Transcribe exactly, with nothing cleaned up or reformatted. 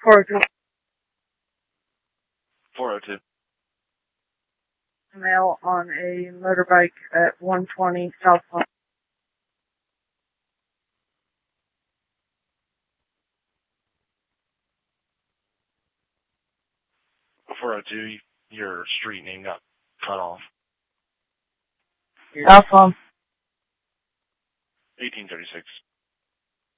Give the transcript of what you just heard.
four oh two. four oh two. Male on a motorbike at one twenty South Pond. four oh two, your street name got cut off. South Pond. eighteen thirty-six.